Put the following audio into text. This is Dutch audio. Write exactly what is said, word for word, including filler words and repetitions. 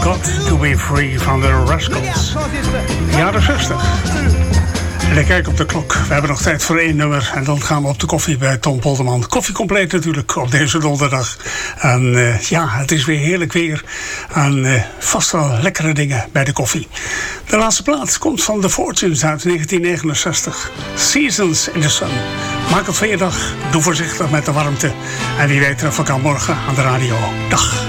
Got to Be Free van de Rascals. Jaren zestig. En ik kijk op de klok. We hebben nog tijd voor één nummer. En dan gaan we op de koffie bij Tom Polderman. Koffie compleet natuurlijk op deze donderdag. En uh, ja, het is weer heerlijk weer. En uh, vast wel lekkere dingen bij de koffie. De laatste plaat komt van The Fortunes uit negentien negenenzestig. Seasons in the Sun. Maak het van je dag. Doe voorzichtig met de warmte. En wie weet treffen we elkaar morgen aan de radio. Dag.